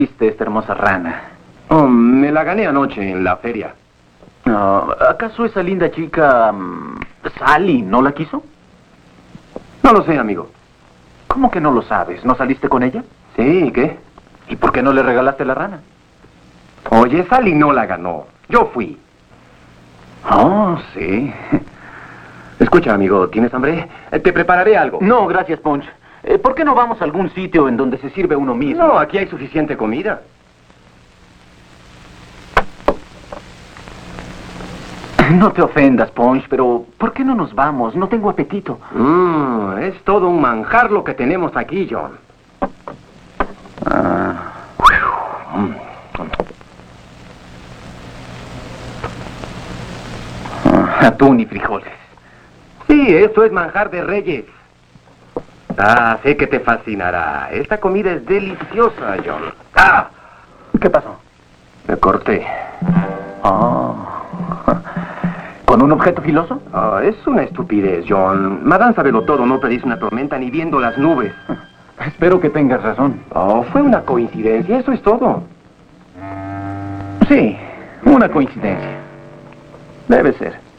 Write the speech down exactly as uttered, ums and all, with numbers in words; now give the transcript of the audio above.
¿Viste esta hermosa rana? Oh, me la gané anoche en la feria. No, ¿acaso esa linda chica, um, Sally, no la quiso? No lo sé, amigo. ¿Cómo que no lo sabes? ¿No saliste con ella? Sí, ¿y qué? ¿Y por qué no le regalaste la rana? Oye, Sally no la ganó. Yo fui. Oh, sí. Escucha, amigo, ¿tienes hambre? Eh, Te prepararé algo. No, gracias, Punch. Eh, ¿Por qué no vamos a algún sitio en donde se sirve uno mismo? No, aquí hay suficiente comida. No te ofendas, Punch, pero ¿por qué no nos vamos? No tengo apetito. Mmm, es todo un manjar lo que tenemos aquí, John. Ah. Mm. Atún y frijoles. Sí, eso es manjar de reyes. Ah, sé que te fascinará. Esta comida es deliciosa, John. ¡Ah! ¿Qué pasó? Me corté. Oh. ¿Con un objeto filoso? Oh, es una estupidez, John. Madame sabelo todo, no predice una tormenta ni viendo las nubes. Espero que tengas razón. Oh, fue una coincidencia, eso es todo. Sí, una coincidencia. Debe ser.